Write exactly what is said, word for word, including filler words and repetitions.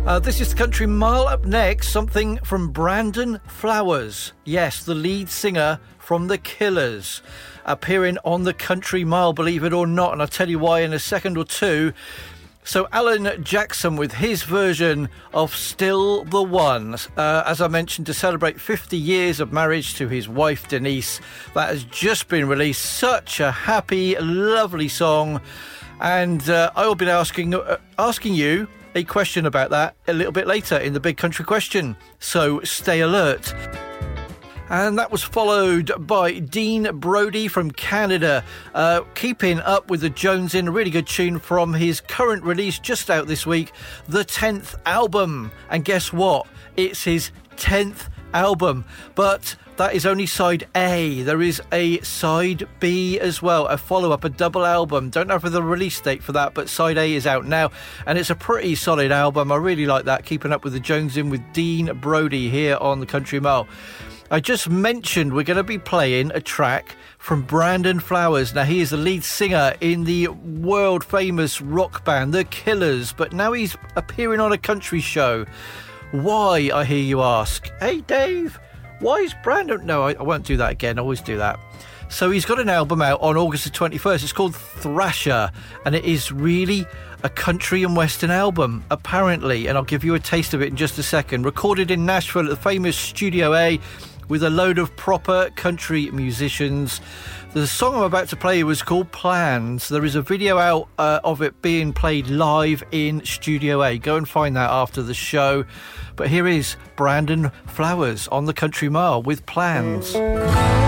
Uh, this is the Country Mile. Up next, something from Brandon Flowers. Yes, the lead singer from The Killers, appearing on the Country Mile, believe it or not, and I'll tell you why in a second or two. So Alan Jackson with his version of Still the One, uh, as I mentioned, to celebrate fifty years of marriage to his wife Denise. That has just been released. Such a happy, lovely song. And uh, I will be asking, uh, asking you a question about that a little bit later in the Big Country Question. So stay alert. And that was followed by Dean Brody from Canada, uh, keeping up with the Jonesin, a really good tune from his current release just out this week, the tenth album. And guess what? It's his tenth album, but that is only side A. There is a side B as well, a follow-up, a double album. Don't know for the release date for that, but side A is out now, and it's a pretty solid album. I really like that, keeping up with the Jonesin with Dean Brody here on the Country Mile. I just mentioned we're going to be playing a track from Brandon Flowers. Now, he is the lead singer in the world-famous rock band, The Killers, but now he's appearing on a country show. Why, I hear you ask? Hey, Dave, why is Brandon... No, I, I won't do that again. I always do that. So he's got an album out on August the twenty-first. It's called Thrasher, and it is really a country and western album, apparently, and I'll give you a taste of it in just a second. Recorded in Nashville at the famous Studio A, with a load of proper country musicians. The song I'm about to play was called Plans. There is a video out uh, of it being played live in Studio A. Go and find that after the show. But here is Brandon Flowers on the Country Mile with Plans.